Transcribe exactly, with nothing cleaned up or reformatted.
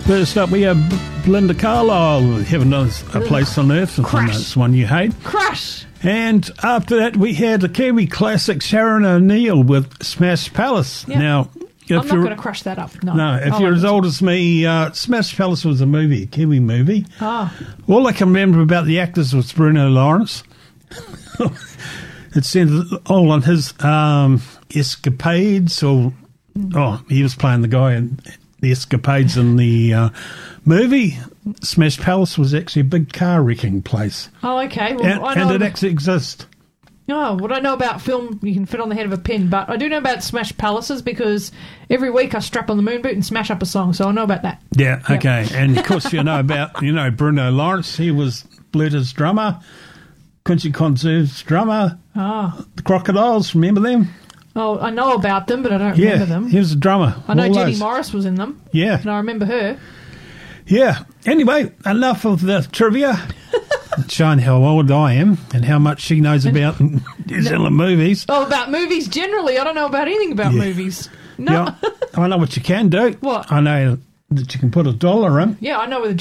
First up, we have Belinda Carlisle, Heaven Knows a Place on Earth. Crush. That's one you hate. Crush. And after that, we had a Kiwi classic, Sharon O'Neill with Smash Palace. Yep. Now, if I'm not you're, going to crush that up. No, no, if I you're like as it. old as me, uh, Smash Palace was a movie, a Kiwi movie. Ah. All I can remember about the actors was Bruno Lawrence. It centered all on his um, escapades, or oh, he was playing the guy in the escapades in the uh, movie. Smash Palace was actually a big car wrecking place, Oh, okay. Well, and, I know. and it actually exists. Oh, what I know about film, you can fit on the head of a pin, but I do know about Smash Palaces because every week I strap on the moon boot and smash up a song, so I know about that. Yeah, Yep. okay, and of course you know about you know Bruno Lawrence. He was Blueta's drummer, Quincy Conserve's drummer. Ah. The Crocodiles, remember them? Oh, I know about them, but I don't Yeah, remember them. he was a drummer. I know all Jenny those. Morris was in them, Yeah, and I remember her. yeah. Anyway, enough of the trivia. Showing how old I am and how much she knows about New Zealand movies. Oh, about movies generally. I don't know about anything about Yeah. movies. No. Yeah, I know what you can do. What? I know that you can put a dollar in. Yeah, I know where the